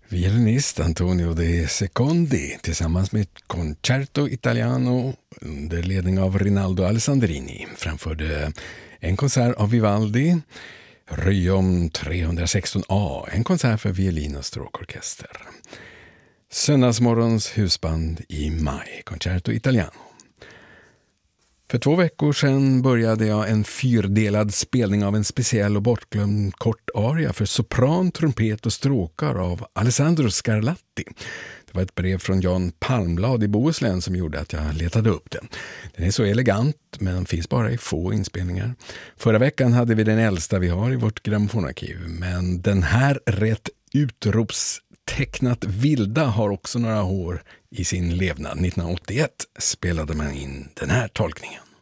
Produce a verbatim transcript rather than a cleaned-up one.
Violinist Antonio De Secondi tillsammans med Concerto Italiano under ledning av Rinaldo Alessandrini framförde en konsert av Vivaldi, Requiem trehundrasexton A, en konsert för violin och stråkorkester. Söndagsmorgons husband i maj, Concerto Italiano. För två veckor sedan började jag en fyrdelad spelning av en speciell och bortglömd kort aria för sopran, trumpet och stråkar av Alessandro Scarlatti. Det var ett brev från Jan Palmblad i Bohuslän som gjorde att jag letade upp den. Den är så elegant men finns bara i få inspelningar. Förra veckan hade vi den äldsta vi har i vårt grammofonarkiv, men den här rätt utropstecknat vilda har också några år i sin levnad. nittonhundraåttioett spelade man in den här tolkningen.